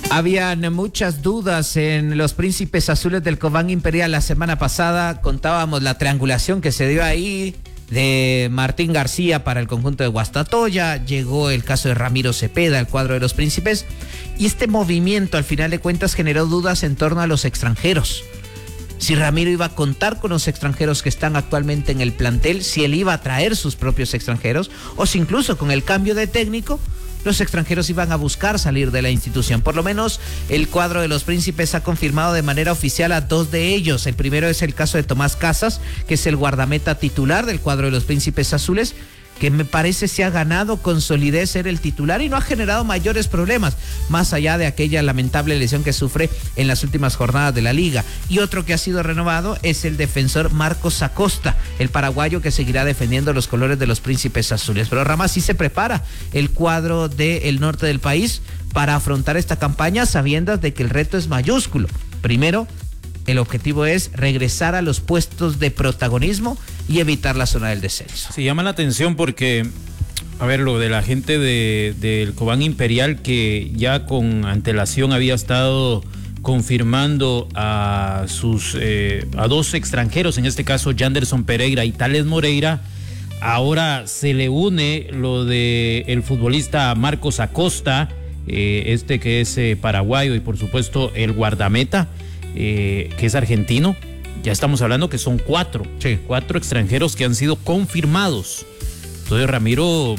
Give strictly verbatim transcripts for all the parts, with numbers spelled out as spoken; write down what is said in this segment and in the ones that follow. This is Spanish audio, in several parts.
Habían muchas dudas en los Príncipes Azules del Cobán Imperial. La semana pasada contábamos la triangulación que se dio ahí de Martín García para el conjunto de Guastatoya. Llegó el caso de Ramiro Cepeda, el cuadro de los Príncipes. Y este movimiento, al final de cuentas, generó dudas en torno a los extranjeros. Si Ramiro iba a contar con los extranjeros que están actualmente en el plantel, si él iba a traer sus propios extranjeros, o si incluso con el cambio de técnico, los extranjeros iban a buscar salir de la institución. Por lo menos el cuadro de los Príncipes ha confirmado de manera oficial a dos de ellos. El primero es el caso de Tomás Casas, que es el guardameta titular del cuadro de los Príncipes Azules, que me parece se ha ganado con solidez ser el titular y no ha generado mayores problemas, más allá de aquella lamentable lesión que sufre en las últimas jornadas de la liga. Y otro que ha sido renovado es el defensor Marcos Acosta, el paraguayo que seguirá defendiendo los colores de los Príncipes Azules. Pero Rama, sí se prepara el cuadro del norte del país para afrontar esta campaña, sabiendo de que el reto es mayúsculo. Primero, el objetivo es regresar a los puestos de protagonismo y evitar la zona del descenso. Sí, llama la atención porque, a ver, lo de la gente de, del Cobán Imperial, que ya con antelación había estado confirmando a sus eh, a dos extranjeros, en este caso Yanderson Pereira y Tales Moreira. Ahora se le une lo de el futbolista Marcos Acosta, eh, este que es eh, paraguayo, y por supuesto el guardameta, Eh, que es argentino. Ya estamos hablando que son cuatro, sí. cuatro extranjeros que han sido confirmados. Entonces Ramiro,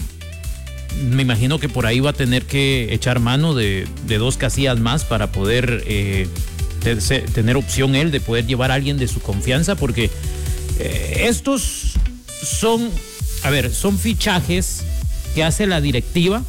me imagino que por ahí va a tener que echar mano de, de dos casillas más para poder eh, te, se, tener opción él de poder llevar a alguien de su confianza, porque eh, estos son, a ver, son fichajes que hace la directiva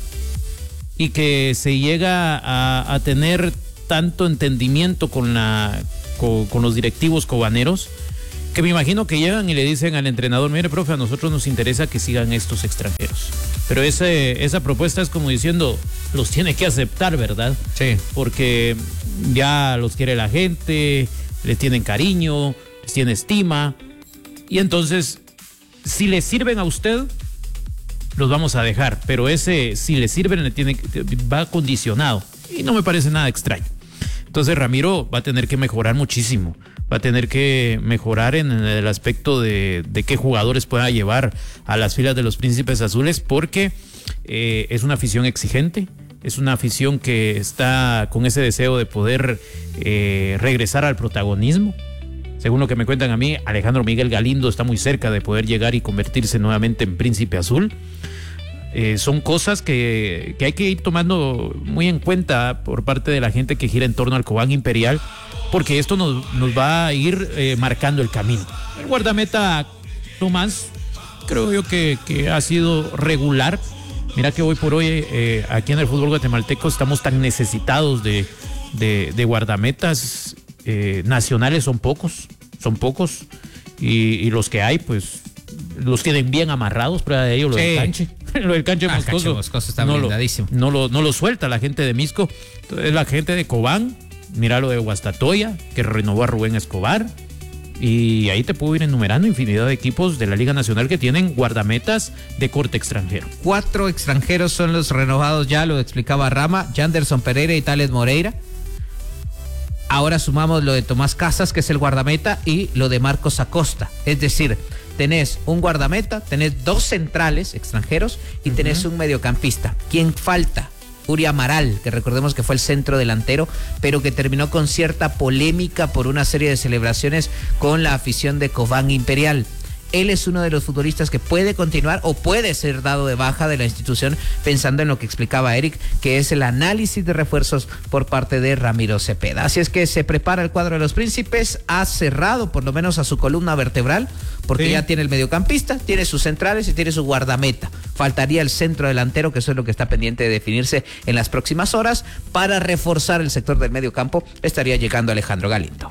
y que se llega a, a tener tanto entendimiento con la con, con los directivos cobaneros, que me imagino que llegan y le dicen al entrenador: mire, profe, a nosotros nos interesa que sigan estos extranjeros. Pero ese, esa propuesta es como diciendo, los tiene que aceptar, ¿verdad? Sí. Porque ya los quiere la gente, les tienen cariño, les tiene estima, y entonces, si les sirven a usted, los vamos a dejar, pero ese, si les sirven, le tiene, va condicionado, y no me parece nada extraño. Entonces Ramiro va a tener que mejorar muchísimo, va a tener que mejorar en el aspecto de, de qué jugadores pueda llevar a las filas de los Príncipes Azules, porque eh, es una afición exigente, es una afición que está con ese deseo de poder eh, regresar al protagonismo. Según lo que me cuentan a mí, Alejandro Miguel Galindo está muy cerca de poder llegar y convertirse nuevamente en Príncipe Azul. Eh, son cosas que, que hay que ir tomando muy en cuenta por parte de la gente que gira en torno al Cobán Imperial, porque esto nos, nos va a ir eh, marcando el camino. El guardameta Tomás, creo yo que, que ha sido regular. Mira que hoy por hoy eh, aquí en el fútbol guatemalteco estamos tan necesitados de, de, de guardametas eh, nacionales. Son pocos, son pocos, y, y los que hay, pues los tienen bien amarrados. Prueba de ello lo sí. del canche. Lo del canche ah, Moscoso, Moscoso está no, blindadísimo. Lo, no, lo, no lo suelta la gente de Misco. Entonces, la gente de Cobán, mira lo de Guastatoya, que renovó a Rubén Escobar. Y ahí te puedo ir enumerando infinidad de equipos de la Liga Nacional que tienen guardametas de corte extranjero. Cuatro extranjeros son los renovados, ya lo explicaba Rama: Yanderson Pereira y Tales Moreira. Ahora sumamos lo de Tomás Casas, que es el guardameta, y lo de Marcos Acosta. Es decir, tenés un guardameta, tenés dos centrales extranjeros y tenés uh-huh. un mediocampista. ¿Quién falta? Uri Amaral, que recordemos que fue el centro delantero, pero que terminó con cierta polémica por una serie de celebraciones con la afición de Cobán Imperial. Él es uno de los futbolistas que puede continuar o puede ser dado de baja de la institución, pensando en lo que explicaba Eric, que es el análisis de refuerzos por parte de Ramiro Cepeda. Así es que se prepara el cuadro de los Príncipes, ha cerrado por lo menos a su columna vertebral, porque sí. ya tiene el mediocampista, tiene sus centrales y tiene su guardameta. Faltaría el centro delantero, que eso es lo que está pendiente de definirse en las próximas horas. Para reforzar el sector del mediocampo estaría llegando Alejandro Galindo.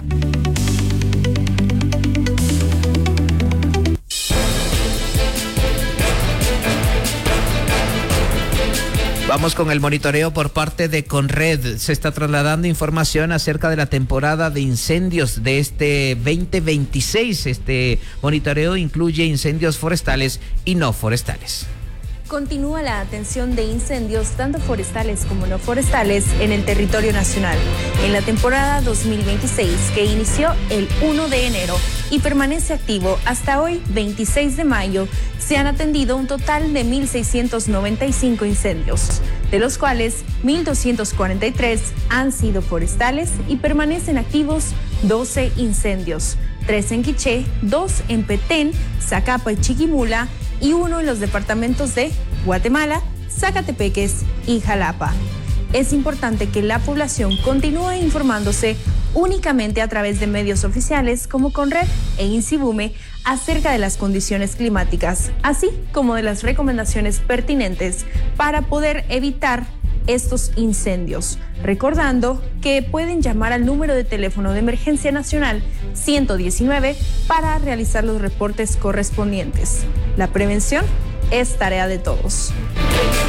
Vamos con el monitoreo por parte de Conred. Se está trasladando información acerca de la temporada de incendios de este veinte veintiséis. Este monitoreo incluye incendios forestales y no forestales. Continúa la atención de incendios, tanto forestales como no forestales, en el territorio nacional. En la temporada dos mil veintiséis, que inició el primero de enero y permanece activo hasta hoy, veintiséis de mayo, se han atendido un total de mil seiscientos noventa y cinco incendios, de los cuales mil doscientos cuarenta y tres han sido forestales y permanecen activos doce incendios, tres en Quiché, dos en Petén, Zacapa y Chiquimula, y uno en los departamentos de Guatemala, Zacatepeques y Jalapa. Es importante que la población continúe informándose únicamente a través de medios oficiales como Conred e Insibume acerca de las condiciones climáticas, así como de las recomendaciones pertinentes para poder evitar estos incendios. Recordando que pueden llamar al número de teléfono de emergencia nacional ciento diecinueve para realizar los reportes correspondientes. La prevención es tarea de todos.